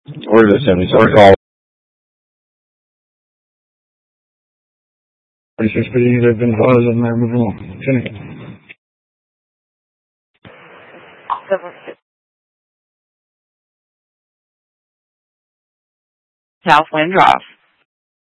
Or the 70s, or call 46 speed, they've been closed and they're moving on. Finish. Southwind Drive.